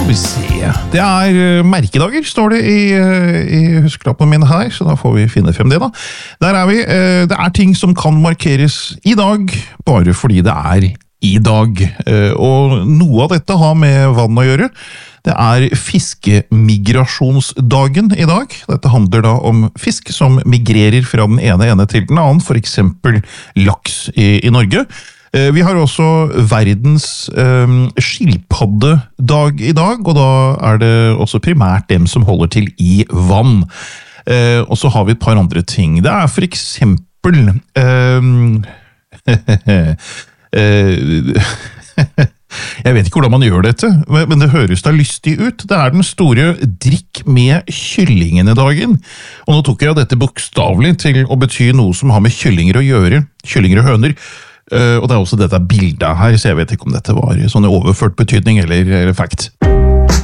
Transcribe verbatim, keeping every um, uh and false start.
vi se. Det er merkedager, står det i, i huskelappene mine her, så da får vi finne frem det da. Der er vi. Det er ting som kan markeres i dag, bare fordi det er i dag. Og noe av dette har med vann å gjøre. Det er fiskemigrasjonsdagen i dag. Dette handler da om fisk som migrerer fra den ene ene til den annen, for eksempel laks i, i Norge. Vi har også verdens um, skilpaddedag i dag, og da er det også primært dem som holder til i vann. Uh, og så har vi et par andre ting. Det er for eksempel... Um, uh, jeg vet ikke hvordan man gjør dette, men det høres da lystig ut. Det er den store drikk med kyllingene dagen. Og nå tok jeg dette bokstavelig til å bety noe som har med kyllinger å gjøre. Kyllinger og høner. Uh, og det er også dette bildet her, så jeg vet ikke om dette var sånn overført betydning eller, eller fact.